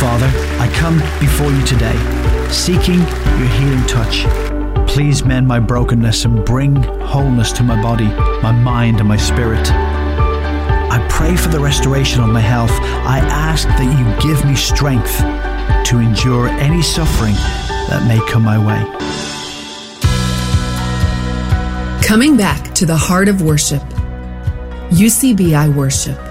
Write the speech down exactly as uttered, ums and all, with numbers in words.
Father, I come before you today, seeking your healing touch. Please mend my brokenness and bring wholeness to my body, my mind, and my spirit. I pray for the restoration of my health. I ask that you give me strength to endure any suffering that may come my way. Coming back to the heart of worship. U C B I Worship.